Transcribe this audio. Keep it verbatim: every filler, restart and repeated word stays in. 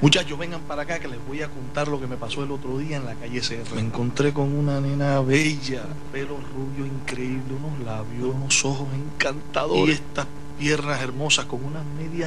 Muchachos, vengan para acá que les voy a contar lo que me pasó el otro día en la calle C R. Me encontré con una nena bella, pelo rubio increíble, unos labios, unos ojos encantadores y estas piernas hermosas con unas medias